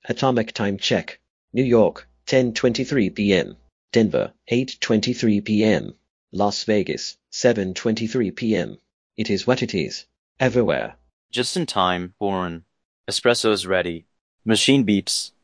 Atomic time check. New York, 10:23 p.m. Denver, 8:23 p.m. Las Vegas, 7:23 p.m. It is what it is. Everywhere. Just in time, Warren. Espresso's ready. Machine beeps.